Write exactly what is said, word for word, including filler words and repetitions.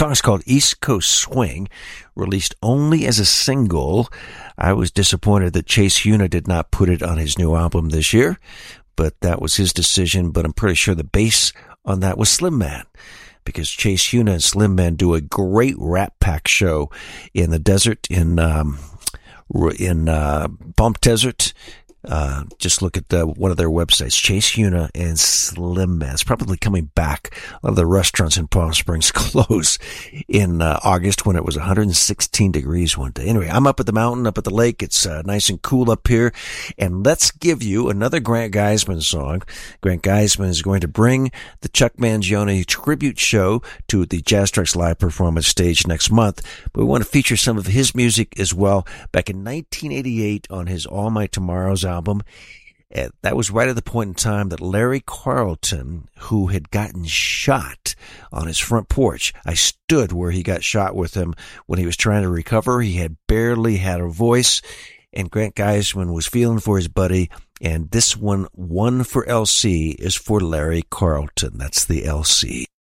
song is called East Coast Swing, released only as a single. I was disappointed that Chase Huna did not put it on his new album this year, but that was his decision. But I'm pretty sure the bass on that was Slim Man, because Chase Huna and Slim Man do a great Rat Pack show in the desert in um, in uh, Bump Desert. Uh, just look at the, one of their websites, Chase Huna and Slim Man. It's probably coming back. A lot of the restaurants in Palm Springs close in uh, August when it was one hundred sixteen degrees one day. Anyway, I'm up at the mountain, up at the lake. It's uh, nice and cool up here. And let's give you another Grant Geisman song. Grant Geisman is going to bring the Chuck Mangione tribute show to the Jazz Trucks Live Performance stage next month. But we want to feature some of his music as well. Back in nineteen eighty-eight on his All My Tomorrows album. Uh, that was right at the point in time that Larry Carlton, who had gotten shot on his front porch, I stood where he got shot with him when he was trying to recover. He had barely had a voice, and Grant Geisman was feeling for his buddy, and this one, One for L C, is for Larry Carlton. That's the L C.